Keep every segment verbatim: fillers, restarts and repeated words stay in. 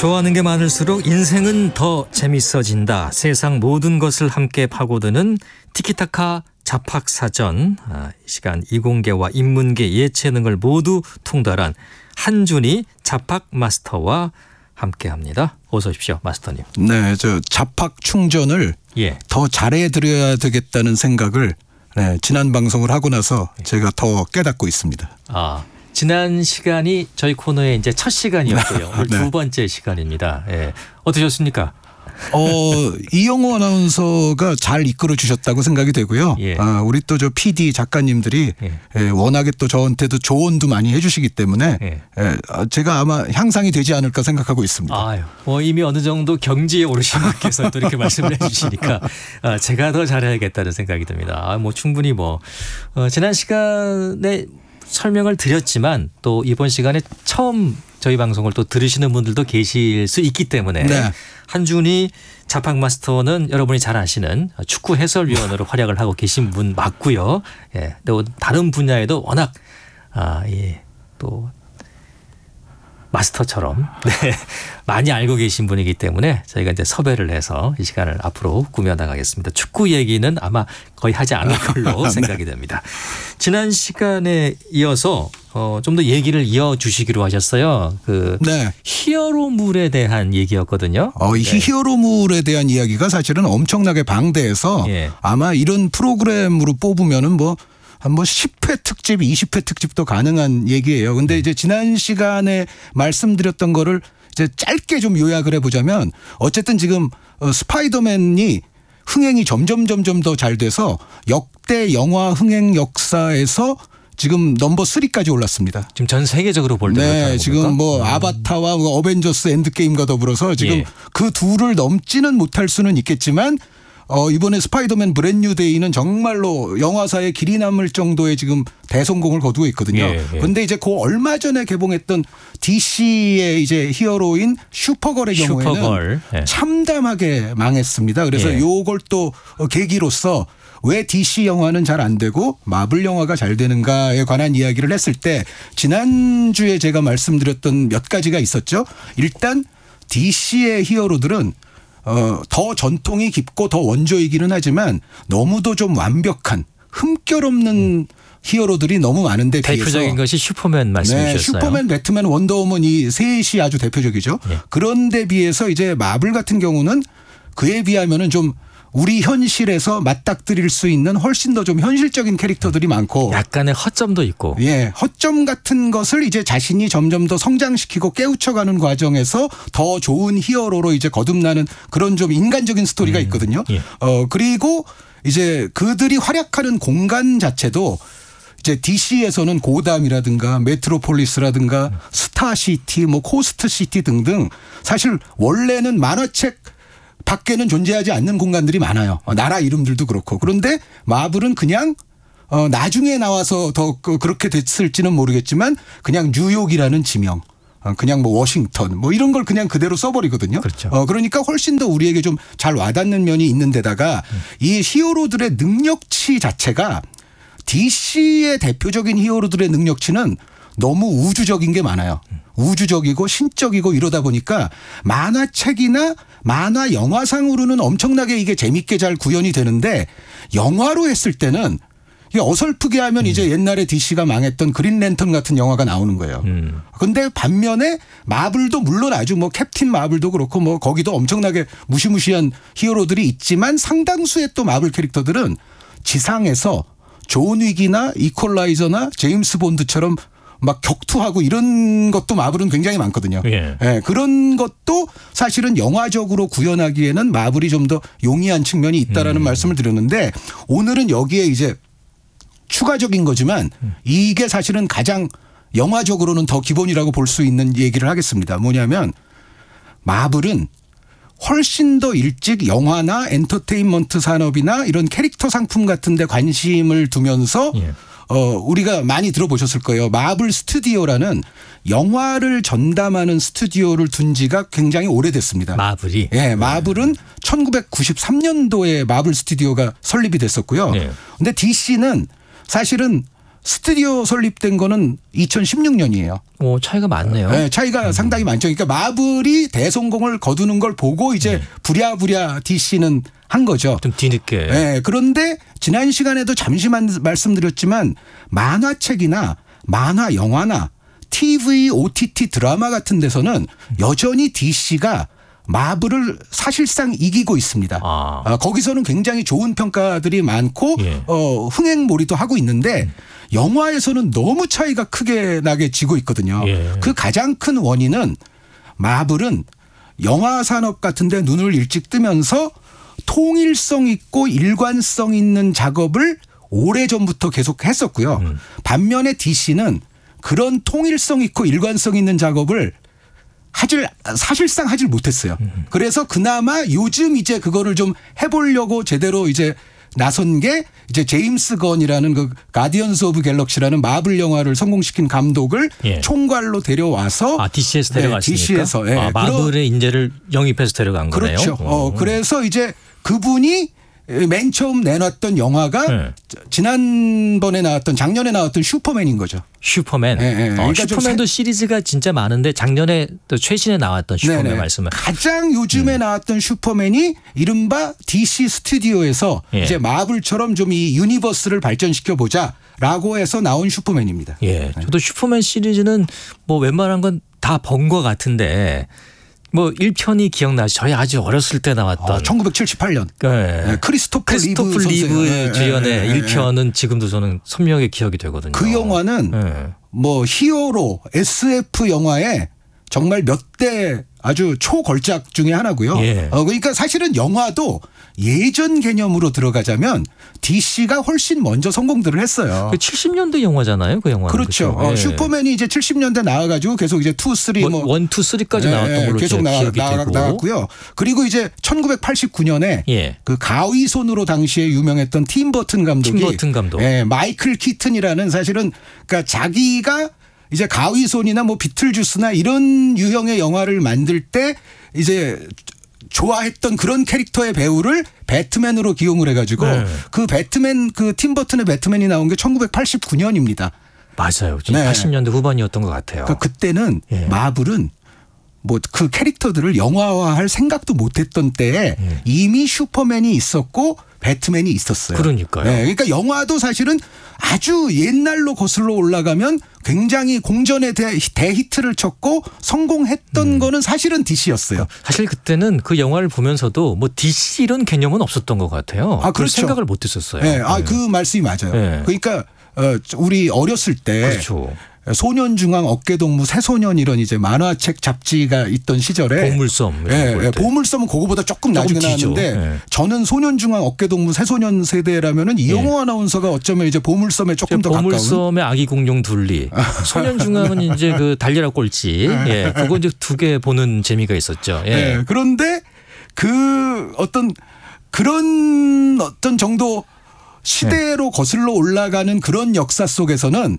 좋아하는 게 많을수록 인생은 더 재밌어진다. 세상 모든 것을 함께 파고드는 티키타카 잡학사전. 아, 이 시간 이공계와 인문계 예체능을 모두 통달한 한준희 잡학 마스터와 함께합니다. 어서 오십시오, 마스터님. 네, 저 잡학 충전을 예. 더 잘해드려야 되겠다는 생각을 네, 지난 방송을 하고 나서 제가 더 깨닫고 있습니다. 아. 지난 시간이 저희 코너의 이제 첫 시간이었고요. 오늘 네. 두 번째 시간입니다. 예. 어떠셨습니까? 어, 이영호 아나운서가 잘 이끌어 주셨다고 생각이 되고요. 예. 아, 우리 또 저 피디 작가님들이 예. 예, 워낙에 또 저한테도 조언도 많이 해주시기 때문에 예. 예, 제가 아마 향상이 되지 않을까 생각하고 있습니다. 아유, 뭐 이미 어느 정도 경지에 오르신 분께서 또 이렇게 말씀을 해주시니까 아, 제가 더 잘해야겠다는 생각이 듭니다. 아, 뭐 충분히 뭐 어, 지난 시간에 설명을 드렸지만 또 이번 시간에 처음 저희 방송을 또 들으시는 분들도 계실 수 있기 때문에 네. 한준희 잡학 마스터는 여러분이 잘 아시는 축구 해설위원으로 활약을 하고 계신 분 맞고요. 예, 또 다른 분야에도 워낙 아, 예, 또 마스터처럼 네, 많이 알고 계신 분이기 때문에 저희가 이제 섭외를 해서 이 시간을 앞으로 꾸며나가겠습니다. 축구 얘기는 아마 거의 하지 않을 걸로 생각이 됩니다. 지난 시간에 이어서 어, 좀 더 얘기를 이어주시기로 하셨어요. 그 네. 히어로물에 대한 얘기였거든요. 어, 이 네. 히어로물에 대한 이야기가 사실은 엄청나게 방대해서 예. 아마 이런 프로그램으로 뽑으면은 뭐 한 뭐 십 회 특집, 이십 회 특집도 가능한 얘기예요. 근데 이제 지난 시간에 말씀드렸던 거를 이제 짧게 좀 요약을 해보자면 어쨌든 지금 스파이더맨이 흥행이 점점 점점 더 잘 돼서 역대 영화 흥행 역사에서 지금 넘버 쓰리까지 올랐습니다. 지금 전 세계적으로 볼 때 네, 그렇다는 지금 겁니까? 뭐 음. 아바타와 뭐 어벤져스 엔드게임과 더불어서 지금 예. 그 둘을 넘지는 못할 수는 있겠지만 어, 이번에 스파이더맨 브랜뉴 데이는 정말로 영화사에 길이 남을 정도의 지금 대성공을 거두고 있거든요. 그런데 예, 예. 이제 그 얼마 전에 개봉했던 디씨의 이제 히어로인 슈퍼걸의 경우에는 슈퍼걸. 예. 참담하게 망했습니다. 그래서 예. 요걸 또 계기로서 왜 디씨 영화는 잘 안 되고 마블 영화가 잘 되는가에 관한 이야기를 했을 때 지난주에 제가 말씀드렸던 몇 가지가 있었죠. 일단 디씨의 히어로들은 어, 더 전통이 깊고 더 원조이기는 하지만 너무도 좀 완벽한 흠결 없는 음. 히어로들이 너무 많은데 대표적인 비해서 것이 슈퍼맨 말씀해 네, 주셨어요. 슈퍼맨, 배트맨, 원더우먼 이 셋이 아주 대표적이죠. 예. 그런데 비해서 이제 마블 같은 경우는 그에 비하면은 좀 우리 현실에서 맞닥뜨릴 수 있는 훨씬 더 좀 현실적인 캐릭터들이 많고 약간의 허점도 있고. 예, 허점 같은 것을 이제 자신이 점점 더 성장시키고 깨우쳐가는 과정에서 더 좋은 히어로로 이제 거듭나는 그런 좀 인간적인 스토리가 있거든요. 음, 예. 어, 그리고 이제 그들이 활약하는 공간 자체도 이제 디씨에서는 고담이라든가 메트로폴리스라든가 스타시티, 뭐 코스트시티 등등 사실 원래는 만화책 밖에는 존재하지 않는 공간들이 많아요. 나라 이름들도 그렇고. 그런데 마블은 그냥 어 나중에 나와서 더 그렇게 됐을지는 모르겠지만 그냥 뉴욕이라는 지명, 그냥 뭐 워싱턴 뭐 이런 걸 그냥 그대로 써버리거든요. 그렇죠. 어 그러니까 훨씬 더 우리에게 좀 잘 와닿는 면이 있는 데다가 음. 이 히어로들의 능력치 자체가 디씨의 대표적인 히어로들의 능력치는 너무 우주적인 게 많아요. 우주적이고 신적이고 이러다 보니까 만화책이나 만화 영화상으로는 엄청나게 이게 재밌게 잘 구현이 되는데 영화로 했을 때는 어설프게 하면 음. 이제 옛날에 디씨가 망했던 그린 랜턴 같은 영화가 나오는 거예요. 음. 근데 반면에 마블도 물론 아주 뭐 캡틴 마블도 그렇고 뭐 거기도 엄청나게 무시무시한 히어로들이 있지만 상당수의 또 마블 캐릭터들은 지상에서 존 윅이나 이퀄라이저나 제임스 본드처럼 막 격투하고 이런 것도 마블은 굉장히 많거든요. 예. 예, 그런 것도 사실은 영화적으로 구현하기에는 마블이 좀 더 용이한 측면이 있다라는 음. 말씀을 드렸는데 오늘은 여기에 이제 추가적인 거지만 음. 이게 사실은 가장 영화적으로는 더 기본이라고 볼 수 있는 얘기를 하겠습니다. 뭐냐면 마블은 훨씬 더 일찍 영화나 엔터테인먼트 산업이나 이런 캐릭터 상품 같은 데 관심을 두면서 예. 어, 우리가 많이 들어보셨을 거예요. 마블 스튜디오라는 영화를 전담하는 스튜디오를 둔 지가 굉장히 오래됐습니다. 마블이? 예, 마블은 천구백구십삼 년도에 마블 스튜디오가 설립이 됐었고요. 그런데 네. 디씨는 사실은 스튜디오 설립된 거는 이천십육 년이에요. 오, 차이가 많네요. 네, 차이가 음. 상당히 많죠. 그러니까 마블이 대성공을 거두는 걸 보고 이제 네. 부랴부랴 디씨는 한 거죠. 좀 뒤늦게. 네, 그런데 지난 시간에도 잠시만 말씀드렸지만 만화책이나 만화 영화나 티비, 오티티 드라마 같은 데서는 여전히 디씨가 마블을 사실상 이기고 있습니다. 아. 아, 거기서는 굉장히 좋은 평가들이 많고 예. 어, 흥행몰이도 하고 있는데 음. 영화에서는 너무 차이가 크게 나게 지고 있거든요. 예. 그 가장 큰 원인은 마블은 영화 산업 같은 데 눈을 일찍 뜨면서 통일성 있고 일관성 있는 작업을 오래전부터 계속 했었고요. 음. 반면에 디씨는 그런 통일성 있고 일관성 있는 작업을 하질 사실상 하질 못했어요. 음. 그래서 그나마 요즘 이제 그거를 좀 해보려고 제대로 이제 나선 게 이제 제임스 건이라는 그 가디언스 오브 갤럭시라는 마블 영화를 성공시킨 감독을 예. 총괄로 데려와서 아 디씨에서 데려갔습니까? 네, 디씨에서 예. 아, 마블의 인재를 영입해서 데려간 거네요. 그렇죠. 어, 그래서 이제 그분이 맨 처음 내놨던 영화가 네. 지난번에 나왔던 작년에 나왔던 슈퍼맨인 거죠. 슈퍼맨. 네, 네. 어, 그러니까 슈퍼맨도 시리즈가 진짜 많은데 작년에 또 최신에 나왔던 슈퍼맨 네네. 말씀을. 가장 요즘에 음. 나왔던 슈퍼맨이 이른바 디씨 스튜디오에서 예. 이제 마블처럼 좀 이 유니버스를 발전시켜 보자라고 해서 나온 슈퍼맨입니다. 예, 저도 슈퍼맨 시리즈는 뭐 웬만한 건 다 본 것 같은데. 뭐 일 편이 기억나죠. 저희 아주 어렸을 때 나왔던 어, 천구백칠십팔 년 네. 네. 크리스토프, 크리스토프 리브, 리브 주연의 네. 일 편은 지금도 저는 선명하게 기억이 되거든요. 그 영화는 네. 뭐 히어로 에스에프 영화에 정말 몇 대 아주 초걸작 중에 하나고요. 예. 어, 그러니까 사실은 영화도 예전 개념으로 들어가자면 디씨가 훨씬 먼저 성공들을 했어요. 그 칠십 년대 영화잖아요, 그 영화는. 그렇죠. 그렇죠? 어, 예. 슈퍼맨이 이제 칠십 년대 나와가지고 계속 이제 투, 쓰리 뭐, 뭐 일, 이, 삼까지 예, 나왔던 걸로 계속 나, 기억이 나, 되고. 나왔고요. 그리고 이제 천구백팔십구 년에 예. 그 가위손으로 당시에 유명했던 팀 버튼 감독이 팀 버튼 감독. 예, 마이클 키튼이라는 사실은 그러니까 자기가 이제 가위손이나 뭐 비틀주스나 이런 유형의 영화를 만들 때 이제 좋아했던 그런 캐릭터의 배우를 배트맨으로 기용을 해가지고 네. 그 배트맨 그 팀 버튼의 배트맨이 나온 게 천구백팔십구 년입니다. 맞아요. 네. 팔십 년대 후반이었던 것 같아요. 그러니까 그때는 예. 마블은 뭐 그 캐릭터들을 영화화할 생각도 못했던 때에 예. 이미 슈퍼맨이 있었고 배트맨이 있었어요. 그러니까요. 네. 그러니까 영화도 사실은 아주 옛날로 거슬러 올라가면 굉장히 공전의 대, 대히트를 쳤고 성공했던 음. 거는 사실은 디씨였어요. 사실 그때는 그 영화를 보면서도 뭐 디씨 이런 개념은 없었던 것 같아요. 아, 그렇죠. 생각을 못했었어요. 네. 아, 그 말씀이 맞아요. 네. 그러니까 어, 우리 어렸을 때 그렇죠. 소년중앙 어깨동무 새소년 이런 이제 만화책 잡지가 있던 시절에 보물섬. 예, 예, 보물섬은 그거보다 조금, 조금 나중에 뒤죠. 나왔는데 예. 저는 소년중앙 어깨동무 새소년 세대라면은 이영호 예. 아나운서가 어쩌면 이제 보물섬에 조금 더 가까운. 보물섬의 아기 공룡 둘리. 소년중앙은 이제 그 달려라 꼴찌. 예, 그거 이제 두 개 보는 재미가 있었죠. 예. 예. 그런데 그 어떤 그런 어떤 정도 시대로 예. 거슬러 올라가는 그런 역사 속에서는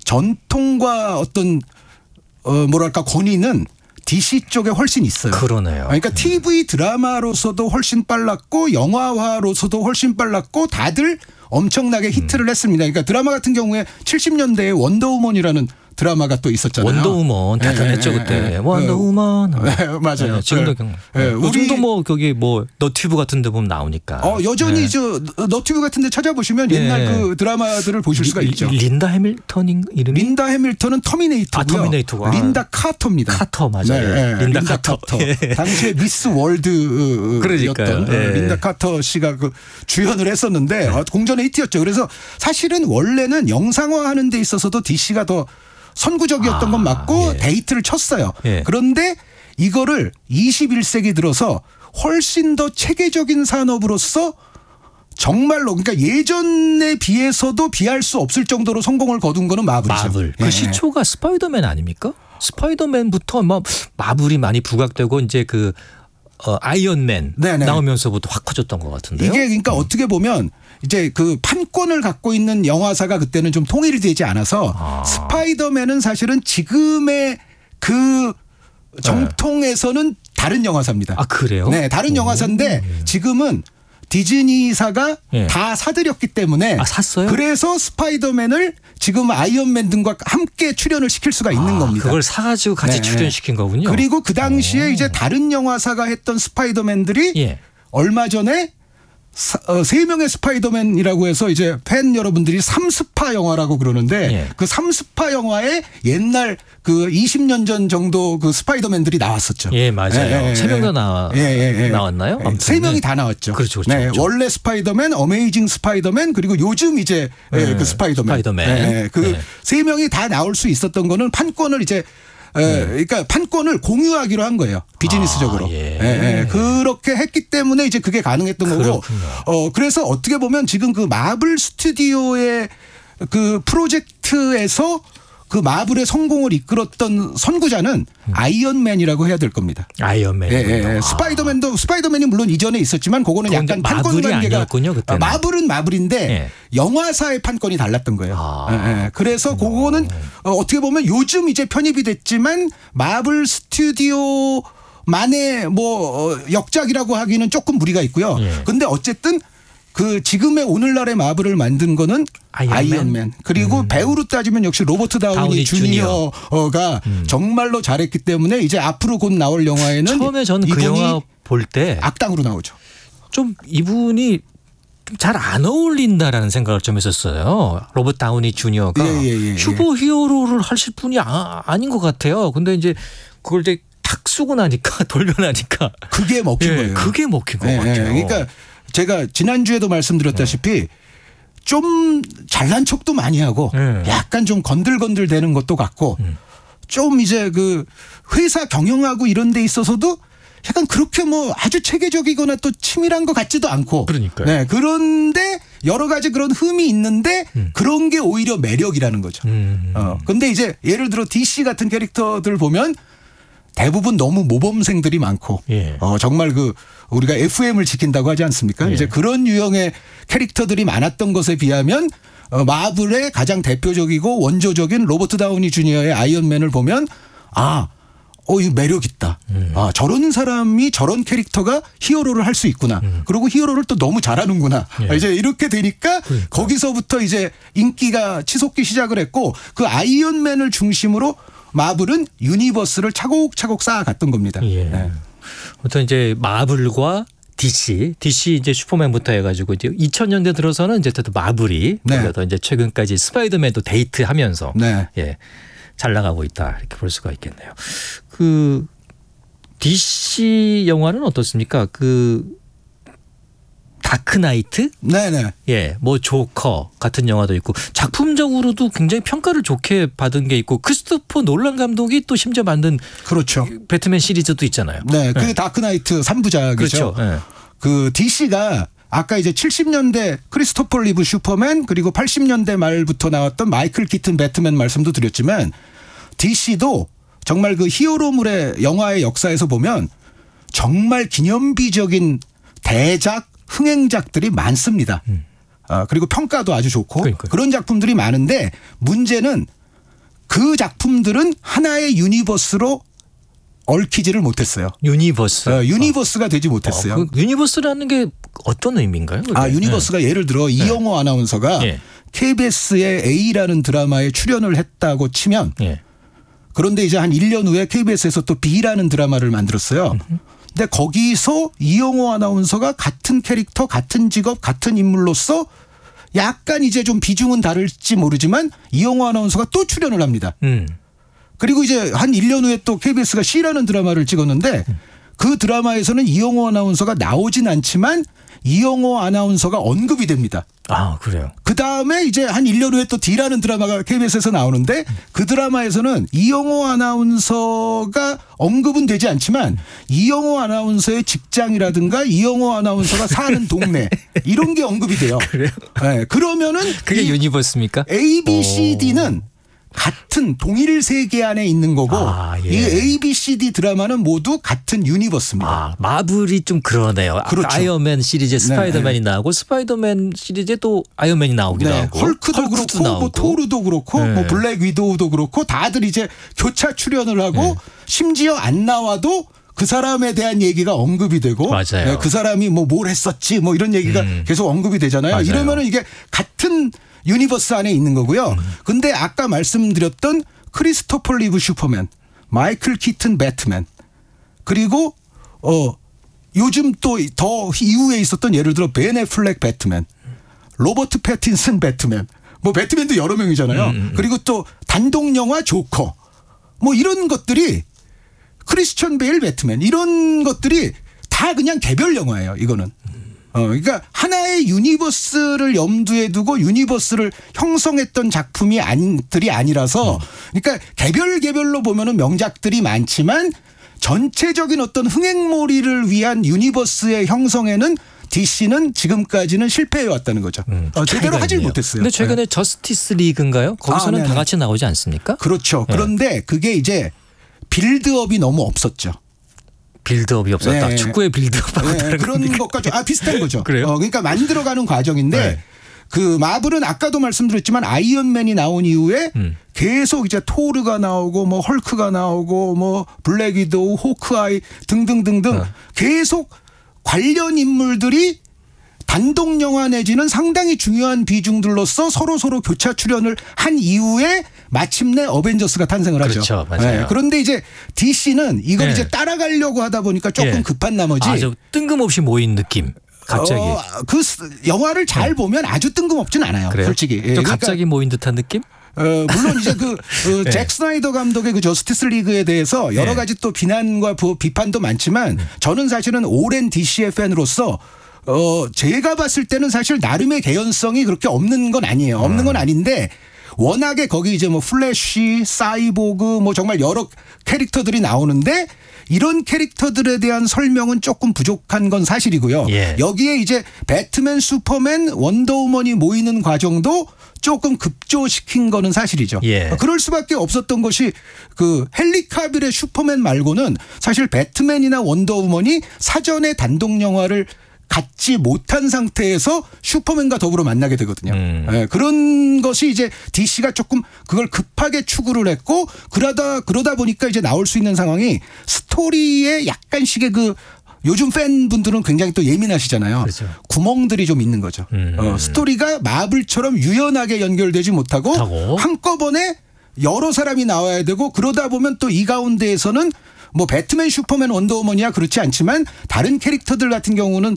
전통과 어떤 어 뭐랄까 권위는 디씨 쪽에 훨씬 있어요. 그러네요. 그러니까 티비 드라마로서도 훨씬 빨랐고 영화화로서도 훨씬 빨랐고 다들 엄청나게 히트를 음. 했습니다. 그러니까 드라마 같은 경우에 칠십 년대에 원더우먼이라는 드라마가 또 있었잖아요. 원더우먼 대단했죠 네, 그때. 네, 원더우먼. 네, 맞아요. 네, 지금도 네, 네, 요즘도 뭐 거기 뭐 너튜브 같은데 보면 나오니까. 어 여전히 네. 저 너튜브 같은데 찾아보시면 옛날 네. 그 드라마들을 보실 수가 리, 있죠. 린다 해밀턴인 이름이? 린다 해밀턴은 터미네이터고요. 아, 터미네이터가. 린다 카터입니다. 카터 맞아요. 네, 네. 린다, 린다 카터. 카터. 당시에 미스 월드였던 네. 린다 카터 씨가 그 주연을 했었는데 네. 공전의 히트였죠. 그래서 사실은 원래는 영상화하는 데 있어서도 디씨가 더 선구적이었던 아, 건 맞고 예. 데이트를 쳤어요. 예. 그런데 이거를 이십일 세기 들어서 훨씬 더 체계적인 산업으로서 정말로 그러니까 예전에 비해서도 비할 수 없을 정도로 성공을 거둔 거는 마블이죠. 마블. 예. 그 시초가 스파이더맨 아닙니까? 스파이더맨부터 뭐 마블이 많이 부각되고 이제 그 어, 아이언맨 네네. 나오면서부터 확 커졌던 것 같은데요. 이게 그러니까 음. 어떻게 보면 이제 그 판권을 갖고 있는 영화사가 그때는 좀 통일이 되지 않아서 아. 스파이더맨은 사실은 지금의 그 정통에서는 네. 다른 영화사입니다. 아 그래요? 네, 다른 오. 영화사인데 지금은 디즈니사가 예. 다 사들였기 때문에 아, 샀어요? 그래서 스파이더맨을 지금 아이언맨 등과 함께 출연을 시킬 수가 있는 아, 겁니다. 그걸 사가지고 같이 네. 출연시킨 거군요. 그리고 그 당시에 오. 이제 다른 영화사가 했던 스파이더맨들이 예. 얼마 전에 사- 어, 세 명의 스파이더맨이라고 해서 이제 팬 여러분들이 삼스파 영화라고 그러는데 예. 그 삼스파 영화에 옛날 그 이십 년 전 정도 그 스파이더맨들이 나왔었죠. 예, 맞아요. 세 명 다 나와- 예, 예, 예. 나왔나요? 예, 아무튼, 세 명이 네. 다 나왔죠. 그렇죠, 그렇죠, 네, 그렇죠. 원래 스파이더맨, 어메이징 스파이더맨 그리고 요즘 이제 예, 네, 그 스파이더맨. 스파이더맨. 네. 그 세 명이 다 나올 수 있었던 거는 판권을 이제 에, 그러니까 판권을 공유하기로 한 거예요. 비즈니스적으로. 아, 예. 예, 예. 그렇게 했기 때문에 이제 그게 가능했던 거고. 그렇군요. 어, 그래서 어떻게 보면 지금 그 마블 스튜디오의 그 프로젝트에서 그 마블의 성공을 이끌었던 선구자는 음. 아이언맨이라고 해야 될 겁니다. 아이언맨. 예, 예, 예. 스파이더맨도 스파이더맨이 물론 이전에 있었지만 그거는 그건 약간 이제 판권 마블이 관계가 아니었군요, 그때는. 아, 마블은 마블인데 예. 영화사의 판권이 달랐던 거예요. 아. 예, 예. 그래서 그거는 어, 어떻게 보면 요즘 이제 편입이 됐지만 마블 스튜디오 만의 뭐 어, 역작이라고 하기는 조금 무리가 있고요. 예. 근데 어쨌든 그 지금의 오늘날의 마블을 만든 거는 아이언맨? 아이언맨. 그리고 배우로 따지면 역시 로버트 다우니, 다우니 주니어. 주니어가 정말로 잘했기 때문에 이제 앞으로 곧 나올 영화에는 처음에 저는 그 이분이 영화 볼 때 좀 악당으로 나오죠. 이분이 잘 안 어울린다라는 생각을 좀 했었어요. 로버트 다우니 주니어가 예, 예, 예, 예. 슈퍼히어로를 하실 분이 아, 아닌 것 같아요. 근데 이제 그걸 이제 탁 쓰고 나니까 돌변하니까 그게 먹힌 예, 거예요. 그게 먹힌 것 예, 예. 같아요. 그러니까 제가 지난주에도 말씀드렸다시피 좀 잘난 척도 많이 하고 네. 약간 좀 건들건들 되는 것도 같고 음. 좀 이제 그 회사 경영하고 이런 데 있어서도 약간 그렇게 뭐 아주 체계적이거나 또 치밀한 것 같지도 않고. 그러니까요. 네. 그런데 여러 가지 그런 흠이 있는데 그런 게 오히려 매력이라는 거죠. 음. 어. 근데 이제 예를 들어 디씨 같은 캐릭터들 보면 대부분 너무 모범생들이 많고 예. 어, 정말 그 우리가 에프엠을 지킨다고 하지 않습니까? 예. 이제 그런 유형의 캐릭터들이 많았던 것에 비하면 어, 마블의 가장 대표적이고 원조적인 로버트 다우니 주니어의 아이언맨을 보면 아, 어, 이 매력 있다. 음. 아, 저런 사람이 저런 캐릭터가 히어로를 할 수 있구나. 음. 그리고 히어로를 또 너무 잘하는구나. 예. 아, 이제 이렇게 되니까 그러니까. 거기서부터 이제 인기가 치솟기 시작을 했고 그 아이언맨을 중심으로 마블은 유니버스를 차곡차곡 쌓아갔던 겁니다. 예. 네. 아무튼 이제 마블과 디씨, 디씨 이제 슈퍼맨부터 해가지고 이제 이천 년대 들어서는 이제 또 마블이 네. 그래서 이제 최근까지 스파이더맨도 데이트하면서 네. 예, 잘 나가고 있다 이렇게 볼 수가 있겠네요. 그 디씨 영화는 어떻습니까? 그 다크나이트, 네네. 예, 뭐 조커 같은 영화도 있고 작품적으로도 굉장히 평가를 좋게 받은 게 있고 크리스토퍼 놀란 감독이 또 심지어 만든 그렇죠. 배트맨 시리즈도 있잖아요. 네. 그게 다크나이트 삼 부작이죠. 그렇죠. 예. 그 디씨가 아까 이제 칠십 년대 크리스토퍼 리브 슈퍼맨 그리고 팔십 년대 말부터 나왔던 마이클 키튼 배트맨 말씀도 드렸지만 디씨도 정말 그 히어로물의 영화의 역사에서 보면 정말 기념비적인 대작 흥행작들이 많습니다. 음. 아, 그리고 평가도 아주 좋고 그러니까요. 그런 작품들이 많은데 문제는 그 작품들은 하나의 유니버스로 얽히지를 못했어요. 유니버스. 어, 유니버스가 되지 못했어요. 어, 그 유니버스라는 게 어떤 의미인가요? 그게? 아, 유니버스가 예를 들어 이영호 아나운서가 예. 케이비에스의 A라는 드라마에 출연을 했다고 치면 예. 예. 그런데 이제 한 일 년 후에 케이비에스에서 또 B라는 드라마를 만들었어요. 근데 거기서 이영호 아나운서가 같은 캐릭터, 같은 직업, 같은 인물로서 약간 이제 좀 비중은 다를지 모르지만 이영호 아나운서가 또 출연을 합니다. 음. 그리고 이제 한 일 년 후에 또 케이비에스가 C라는 드라마를 찍었는데 그 드라마에서는 이영호 아나운서가 나오진 않지만 이영호 아나운서가 언급이 됩니다. 아, 그래요. 그 다음에 이제 한 일 년 후에 또 D라는 드라마가 케이비에스에서 나오는데 그 드라마에서는 이영호 아나운서가 언급은 되지 않지만 이영호 아나운서의 직장이라든가 이영호 아나운서가 사는 동네 이런 게 언급이 돼요. 그래요? 네, 그러면은 그게 이 유니버스입니까? A, B, C, D는 같은 동일 세계 안에 있는 거고 아, 예. 이 A, B, C, D 드라마는 모두 같은 유니버스입니다. 아, 마블이 좀 그러네요. 그렇죠. 아이언맨 시리즈에 스파이더맨이 네. 나오고 스파이더맨 시리즈에 또 아이언맨이 나오기도 네, 하고 헐크도, 헐크도 그렇고 나오고. 뭐 토르도 그렇고 네. 뭐 블랙 위도우도 그렇고 다들 이제 교차 출연을 하고 네. 심지어 안 나와도 그 사람에 대한 얘기가 언급이 되고 맞아요. 네, 그 사람이 뭐 뭘 했었지 뭐 이런 얘기가 음. 계속 언급이 되잖아요. 맞아요. 이러면은 이게 같은 유니버스 안에 있는 거고요. 음. 근데 아까 말씀드렸던 크리스토퍼 리브 슈퍼맨, 마이클 키튼 배트맨, 그리고 어 요즘 또 더 이후에 있었던 예를 들어 벤 애플렉 배트맨, 로버트 패틴슨 배트맨, 뭐 배트맨도 여러 명이잖아요. 음, 음. 그리고 또 단독 영화 조커, 뭐 이런 것들이 크리스천 베일 배트맨 이런 것들이 다 그냥 개별 영화예요. 이거는. 어, 그러니까 하나의 유니버스를 염두에 두고 유니버스를 형성했던 작품이 아니들이 아니라서 그러니까 개별 개별로 보면은 명작들이 많지만 전체적인 어떤 흥행몰이를 위한 유니버스의 형성에는 디씨는 지금까지는 실패해 왔다는 거죠. 음, 어, 제대로 차이가 하질 있네요. 못했어요. 근데 최근에 네. 저스티스 리그인가요? 거기서는 아, 다 네네. 같이 나오지 않습니까? 그렇죠. 네. 그런데 그게 이제 빌드업이 너무 없었죠. 빌드업이 없었다. 네. 축구의 빌드업하고 네, 다른 그런 겁니까? 것과 좀 아, 비슷한 거죠. 그래요? 어, 그러니까 만들어가는 과정인데 네. 그 마블은 아까도 말씀드렸지만 아이언맨이 나온 이후에 음. 계속 이제 토르가 나오고 뭐 헐크가 나오고 뭐 블랙 위도우, 호크아이 등등등등 어. 계속 관련 인물들이 단독 영화 내지는 상당히 중요한 비중들로서 서로 서로 교차 출연을 한 이후에 마침내 어벤져스가 탄생을 하죠. 그렇죠. 맞아요. 네, 그런데 이제 디씨는 이걸 네. 이제 따라가려고 하다 보니까 조금 예. 급한 나머지 아주 뜬금없이 모인 느낌. 갑자기. 어, 그 스- 영화를 잘 보면 아주 뜬금없진 않아요. 그래요? 솔직히. 예, 좀 그러니까 갑자기 모인 듯한 느낌? 어, 물론 이제 그, 그 네. 잭 스나이더 감독의 그 저스티스 리그에 대해서 여러 네. 가지 또 비난과 부- 비판도 많지만 저는 사실은 오랜 디씨의 팬으로서 어, 제가 봤을 때는 사실 나름의 개연성이 그렇게 없는 건 아니에요. 없는 건 아닌데 워낙에 거기 이제 뭐 플래시, 사이보그 뭐 정말 여러 캐릭터들이 나오는데 이런 캐릭터들에 대한 설명은 조금 부족한 건 사실이고요. 예. 여기에 이제 배트맨, 슈퍼맨, 원더우먼이 모이는 과정도 조금 급조시킨 거는 사실이죠. 예. 그럴 수밖에 없었던 것이 그 헨리 카빌의 슈퍼맨 말고는 사실 배트맨이나 원더우먼이 사전에 단독 영화를 갖지 못한 상태에서 슈퍼맨과 더불어 만나게 되거든요. 음. 예, 그런 것이 이제 디씨가 조금 그걸 급하게 추구를 했고 그러다 그러다 보니까 이제 나올 수 있는 상황이 스토리에 약간씩의 그 요즘 팬분들은 굉장히 또 예민하시잖아요. 그렇죠. 구멍들이 좀 있는 거죠. 음. 어, 스토리가 마블처럼 유연하게 연결되지 못하고 못하고. 한꺼번에 여러 사람이 나와야 되고 그러다 보면 또 이 가운데에서는 뭐 배트맨, 슈퍼맨, 원더우먼이야 그렇지 않지만 다른 캐릭터들 같은 경우는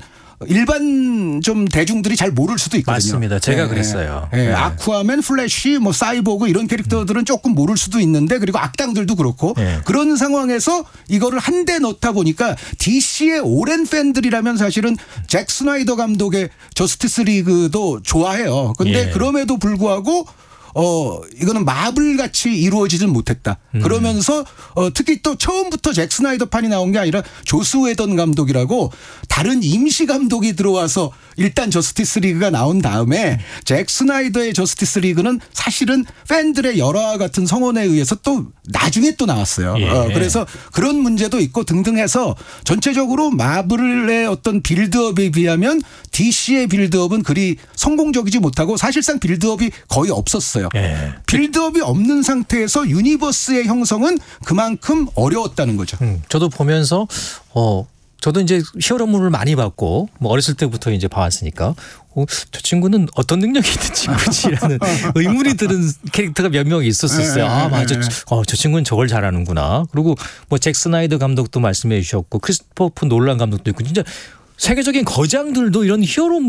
일반 좀 대중들이 잘 모를 수도 있거든요. 맞습니다. 제가 예, 그랬어요. 예, 네. 아쿠아맨, 플래시, 뭐 사이보그 이런 캐릭터들은 조금 모를 수도 있는데 그리고 악당들도 그렇고 네. 그런 상황에서 이거를 한데 넣다 보니까 디씨의 오랜 팬들이라면 사실은 잭 스나이더 감독의 저스티스 리그도 좋아해요. 근데 예. 그럼에도 불구하고 어 이거는 마블 같이 이루어지진 못했다. 음. 그러면서 어 특히 또 처음부터 잭 스나이더 판이 나온 게 아니라 조스 웨던 감독이라고 다른 임시 감독이 들어와서 일단 저스티스 리그가 나온 다음에 잭 스나이더의 저스티스 리그는 사실은 팬들의 열화와 같은 성원에 의해서 또 나중에 또 나왔어요. 예. 어, 그래서 그런 문제도 있고 등등해서 전체적으로 마블의 어떤 빌드업에 비하면 디씨의 빌드업은 그리 성공적이지 못하고 사실상 빌드업이 거의 없었어요. 예. 빌드업이 없는 상태에서 유니버스의 형성은 그만큼 어려웠다는 거죠. 음, 저도 보면서 어 저도 이제 히어로물을 많이 봤고 뭐 어렸을 때부터 이제 봐왔으니까 어, 저 친구는 어떤 능력이 있는 친구지라는 의문이 드는 캐릭터가 몇 명 있었었어요. 아 맞아, 어, 저 친구는 저걸 잘하는구나. 그리고 뭐 잭 스나이더 감독도 말씀해 주셨고 크리스토퍼 놀란 감독도 있고 진짜 세계적인 거장들도 이런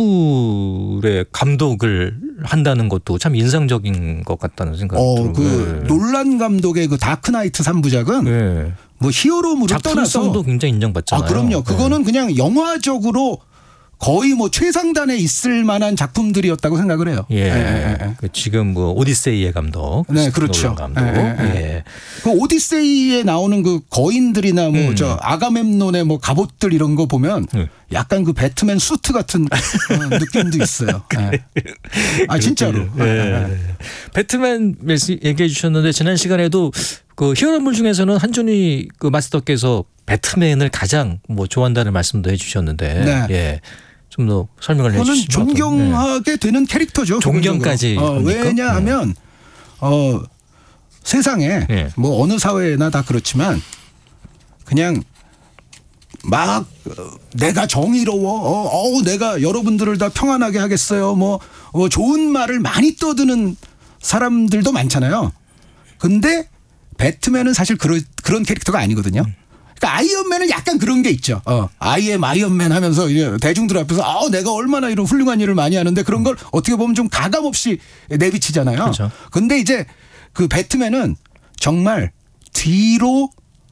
히어로물의 감독을 한다는 것도 참 인상적인 것 같다는 생각이 어, 들어요. 그 네. 놀란 감독의 그 다크나이트 삼 부작은 네. 뭐 히어로물을 떠나서 작품성도 굉장히 인정받잖아요. 아, 그럼요. 네. 그거는 그냥 영화적으로 거의 뭐 최상단에 있을 만한 작품들이었다고 생각을 해요. 예. 예, 예, 예. 그 지금 뭐 오디세이의 감독, 네, 그렇죠. 노란 감독. 예, 예, 예. 그 오디세이에 나오는 그 거인들이나 뭐 음. 저 아가멤논의 뭐 갑옷들 이런 거 보면 음. 약간 그 배트맨 수트 같은 어, 느낌도 있어요. 예. 아 진짜로. 예. 배트맨 말씀 얘기해 주셨는데 지난 시간에도 그 히어로물 중에서는 한준희 그 마스터께서 배트맨을 가장 뭐 좋아한다는 말씀도 해주셨는데, 네. 예. 좀 더 설명을 그거는 해주시면 어떤- 존경하게 되는 캐릭터죠. 존경까지 어, 합니까? 왜냐하면 어, 세상에 예. 뭐 어느 사회나 다 그렇지만 그냥 막 내가 정의로워, 어, 어 내가 여러분들을 다 평안하게 하겠어요. 뭐 어, 좋은 말을 많이 떠드는 사람들도 많잖아요. 근데 배트맨은 사실 그런 그런 캐릭터가 아니거든요. 그러니까 아이언맨은 약간 그런 게 있죠. 어, 아이엠 아이언맨 하면서 이제 대중들 앞에서 아, 내가 얼마나 이런 훌륭한 일을 많이 하는데 그런 걸 어떻게 보면 좀 가감 없이 내비치잖아요. 그렇죠. 근데 이제 그 배트맨은 정말 뒤로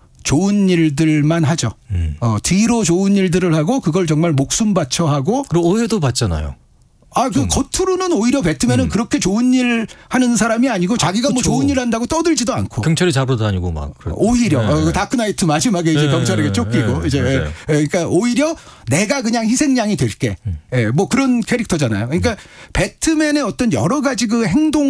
좋은 일들만 하죠. 음. 어, 뒤로 좋은 일들을 하고 그걸 정말 목숨 바쳐 하고 그리고 오해도 받잖아요. 아, 그 겉으로는 오히려 배트맨은 음. 그렇게 좋은 일 하는 사람이 아니고 자기가 뭐 그쵸. 좋은 일 한다고 떠들지도 않고 경찰이 잡으러 다니고 막. 그래. 오히려 네. 어, 그 다크나이트 마지막에 이제 네. 경찰에게 쫓기고 네. 이제 맞아요. 예, 그러니까 오히려 내가 그냥 희생양이 될게. 예, 뭐 그런 캐릭터잖아요. 그러니까 배트맨의 어떤 여러 가지 그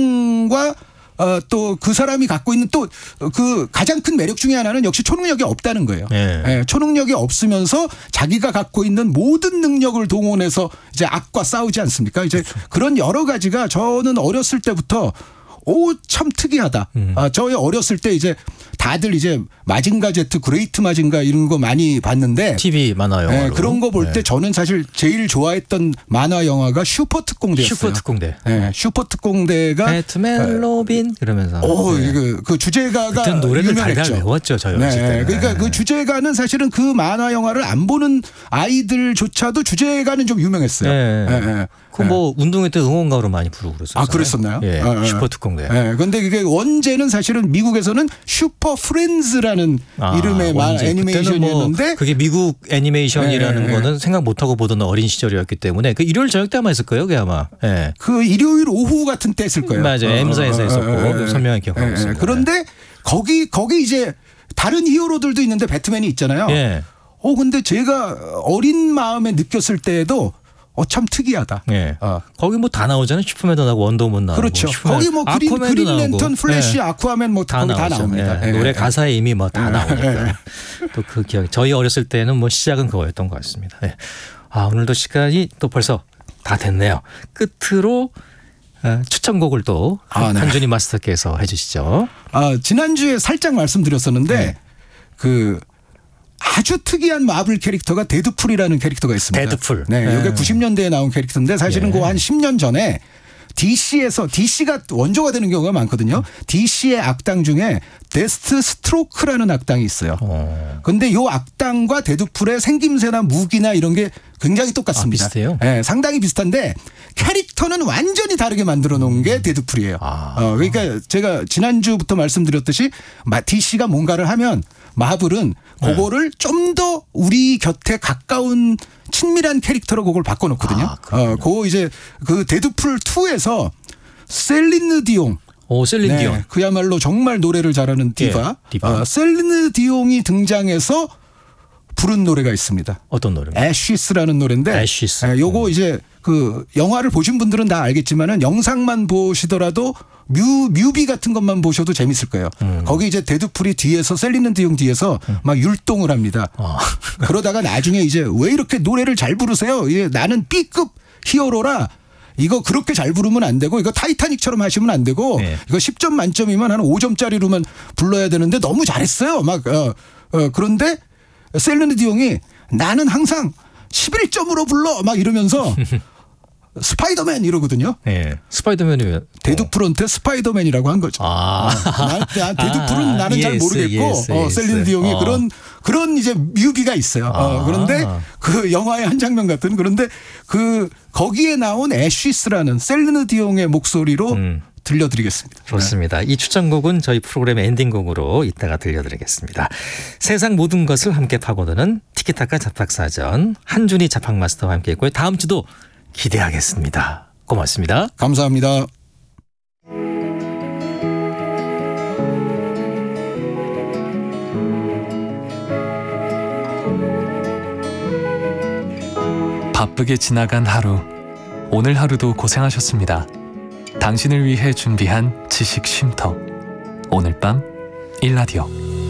행동과 어, 또 그 사람이 갖고 있는 또 그 가장 큰 매력 중에 하나는 역시 초능력이 없다는 거예요. 네. 예, 초능력이 없으면서 자기가 갖고 있는 모든 능력을 동원해서 이제 악과 싸우지 않습니까? 이제 그렇죠. 그런 여러 가지가 저는 어렸을 때부터 오, 참 특이하다. 음. 아, 저희 어렸을 때 이제 다들 이제 마징가 제트, 그레이트 마징가 이런 거 많이 봤는데 티비 만화 영화. 예, 그런 거 볼 때 저는 사실 제일 좋아했던 만화 영화가 슈퍼 특공대였어요. 슈퍼 특공대. 예, 슈퍼 특공대가 배트맨 로빈 이러면서. 오, 네. 그, 그 주제가가 그때 노래를 유명했죠. 달달 외웠죠 저희 어렸을 때. 네, 그러니까 그 주제가는 사실은 그 만화 영화를 안 보는 아이들조차도 주제가는 좀 유명했어요. 네. 예, 예. 그뭐 운동회 때 응원가로 많이 부르고 그랬었어요. 아, 그랬었나요? 예, 아, 아. 슈퍼 특공대. 예, 근데 그게 원제는 사실은 미국에서는 슈퍼 프렌즈라는 아, 이름의 만 언제? 그때는 애니메이션이었는데 뭐 그게 미국 애니메이션이라는 예, 예, 거는 생각 못하고 보던 어린 시절이었기 때문에 그 일요일 저녁 때 아마 했을 거예요, 그게 아마. 예. 그 일요일 오후 같은 때 했을 거예요. 맞아요. 엠사에서 했었고 선명하게 기억하고 있습니다. 그런데 거기 거기 이제 다른 히어로들도 있는데 배트맨이 있잖아요. 예. 어 근데 제가 어린 마음에 느꼈을 때에도 어 참 특이하다. 예. 어. 거기 뭐 다 나오잖아요. 슈퍼맨도 나오고 원더우먼 나오고. 그렇죠. 슈퍼맨, 거기 뭐 그린, 아쿠아맨도 그린 나오고. 랜턴, 플래시, 예. 아쿠아맨 뭐 다 거기 다 나오죠. 나옵니다. 예. 예. 노래 가사에 이미 뭐 다 예. 나오니까. 예. 또 그 기억. 저희 어렸을 때는 뭐 시작은 그거였던 것 같습니다. 예. 아 오늘도 시간이 또 벌써 다 됐네요. 끝으로 어, 추천곡을 또 아, 네. 한준희 마스터께서 해주시죠. 아, 지난주에 살짝 말씀드렸었는데 네. 그 아주 특이한 마블 캐릭터가 데드풀이라는 캐릭터가 있습니다. 데드풀. 네, 네. 이게 구십 년대에 나온 캐릭터인데 사실은 네. 그 한 십 년 전에 디씨에서 디씨가 원조가 되는 경우가 많거든요. 디씨의 악당 중에 데스트 스트로크라는 악당이 있어요. 어. 근데 요 악당과 데드풀의 생김새나 무기나 이런 게 굉장히 똑같습니다. 아, 비슷해요? 네, 상당히 비슷한데 캐릭터는 완전히 다르게 만들어 놓은 게 데드풀이에요. 아. 어, 그러니까 제가 지난주부터 말씀드렸듯이 디씨가 뭔가를 하면 마블은 그거를 좀 더 우리 곁에 가까운 친밀한 캐릭터로 그걸 바꿔놓거든요. 아, 그렇군요. 어, 그거 이제 그 데드풀 투에서 셀리느 디옹. 오 셀린 디온. 네, 그야말로 정말 노래를 잘하는 디바. 예, 디바. 어, 셀리느 디옹이 등장해서 부른 노래가 있습니다. 어떤 노래입니까? 애쉬스라는 노래인데 애쉬스. 예, 요거 이제 그 영화를 보신 분들은 다 알겠지만은 영상만 보시더라도 뮤 뮤비 같은 것만 보셔도 재밌을 거예요. 음. 거기 이제 데드풀이 뒤에서 셀리는 디옹 뒤에서 막 율동을 합니다. 아. 그러다가 나중에 이제 왜 이렇게 노래를 잘 부르세요? 이게 나는 B급 히어로라 이거 그렇게 잘 부르면 안 되고 이거 타이타닉처럼 하시면 안 되고 네. 이거 십 점 만점이면 한 오 점짜리로만 불러야 되는데 너무 잘했어요. 막 어, 어, 그런데 셀리느 디옹이 나는 항상 십일 점으로 불러 막 이러면서 스파이더맨 이러거든요. 예. 스파이더맨이 왜? 데드풀한테 스파이더맨이라고 한 거죠. 아. 나, 나 데드풀은 아, 나는 잘 예스, 모르겠고 예스, 어, 예스. 셀린 디옹이 어. 그런 그런 이제 뮤비가 있어요. 어, 아. 그런데 그 영화의 한 장면 같은 그런데 그 거기에 나온 애쉬스라는 셀린 디옹의 목소리로 음. 들려드리겠습니다. 좋습니다. 이 추천곡은 저희 프로그램의 엔딩곡으로 이따가 들려드리겠습니다. 세상 모든 것을 함께 파고드는 티키타카 잡학사전 한준희 잡학마스터와 함께했고요. 다음 주도 기대하겠습니다. 고맙습니다. 감사합니다. 바쁘게 지나간 하루, 오늘 하루도 고생하셨습니다. 당신을 위해 준비한 지식 쉼터, 오늘 밤 일라디오.